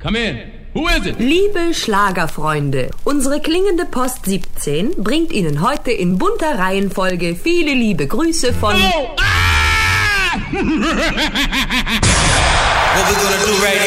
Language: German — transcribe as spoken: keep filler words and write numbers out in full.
Come in. Who is it? Liebe Schlagerfreunde, unsere klingende Post siebzehn bringt Ihnen heute in bunter Reihenfolge viele liebe Grüße von... Oh! Ah! What we gonna do right